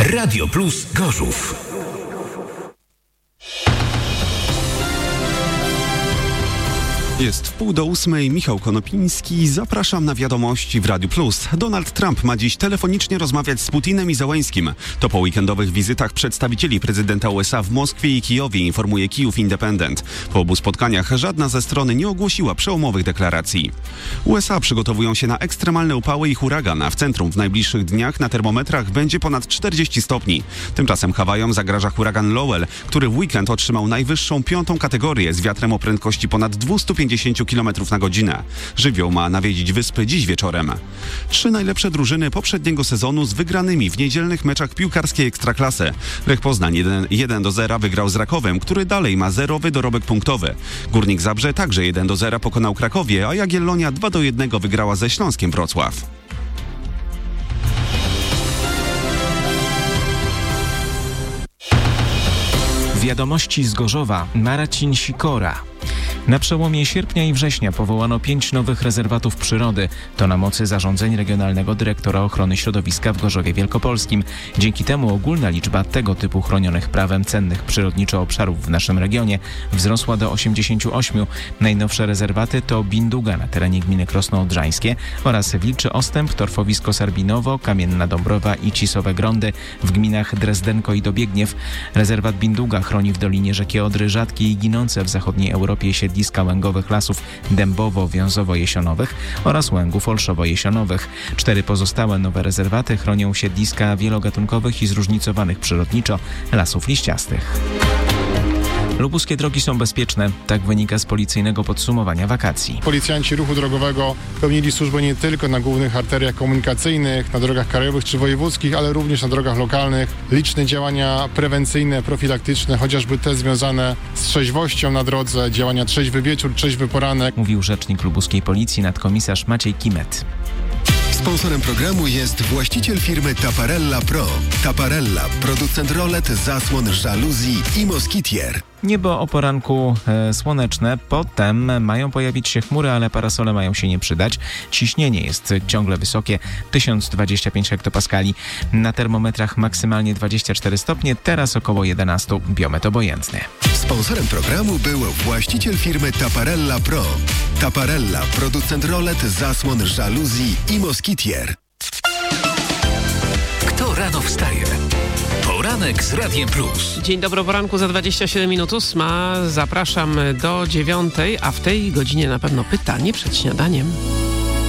Radio Plus Gorzów. Jest 7:30, Michał Konopiński. Zapraszam na wiadomości w Radiu Plus. Donald Trump ma dziś telefonicznie rozmawiać z Putinem i Zełenskim. To po weekendowych wizytach przedstawicieli prezydenta USA w Moskwie i Kijowie, informuje Kijów Independent. Po obu spotkaniach żadna ze stron nie ogłosiła przełomowych deklaracji. USA przygotowują się na ekstremalne upały i huragan, a w centrum w najbliższych dniach na termometrach będzie ponad 40 stopni. Tymczasem Hawajom zagraża huragan Lowell, który w weekend otrzymał najwyższą 5. kategorię z wiatrem o prędkości ponad 250 km na godzinę. Żywioł ma nawiedzić wyspy dziś wieczorem. 3 najlepsze drużyny poprzedniego sezonu z wygranymi w niedzielnych meczach piłkarskiej Ekstraklasy. Lech Poznań 1-0 wygrał z Rakowem, który dalej ma zerowy dorobek punktowy. Górnik Zabrze także 1-0 pokonał Krakowie, a Jagiellonia 2-1 wygrała ze Śląskiem Wrocław. Wiadomości z Gorzowa. Marcin Sikora. Na przełomie sierpnia i września powołano 5 nowych rezerwatów przyrody. To na mocy zarządzeń Regionalnego Dyrektora Ochrony Środowiska w Gorzowie Wielkopolskim. Dzięki temu ogólna liczba tego typu chronionych prawem cennych przyrodniczo obszarów w naszym regionie wzrosła do 88. Najnowsze rezerwaty to Binduga na terenie gminy Krosno-Odrzańskie oraz Wilczy Ostęp, Torfowisko Sarbinowo, Kamienna Dąbrowa i Cisowe Grądy w gminach Drezdenko i Dobiegniew. Rezerwat Binduga chroni w dolinie rzeki Odry rzadkie i ginące w zachodniej Europie siedliska łęgowych lasów dębowo-wiązowo-jesionowych oraz łęgów olszowo-jesionowych. 4 pozostałe nowe rezerwaty chronią siedliska wielogatunkowych i zróżnicowanych przyrodniczo lasów liściastych. Lubuskie drogi są bezpieczne, tak wynika z policyjnego podsumowania wakacji. Policjanci ruchu drogowego pełnili służbę nie tylko na głównych arteriach komunikacyjnych, na drogach krajowych czy wojewódzkich, ale również na drogach lokalnych. Liczne działania prewencyjne, profilaktyczne, chociażby te związane z trzeźwością na drodze, działania trzeźwy wieczór, trzeźwy poranek. Mówił rzecznik lubuskiej policji nadkomisarz Maciej Kimet. Sponsorem programu jest właściciel firmy Taparella Pro. Taparella, producent rolet, zasłon, żaluzji i moskitier. Niebo o poranku słoneczne, potem mają pojawić się chmury, ale parasole mają się nie przydać. Ciśnienie jest ciągle wysokie, 1025 hektopaskali. Na termometrach maksymalnie 24 stopnie, teraz około 11, biometr obojętny. Sponsorem programu był właściciel firmy Taparella Pro. Taparella, producent rolet, zasłon, żaluzji i moskitier. Kto rano wstaje? Poranek z Radiem Plus. Dzień dobry, poranku za 27 minut 8. Zapraszam do 9, a w tej godzinie na pewno pytanie przed śniadaniem.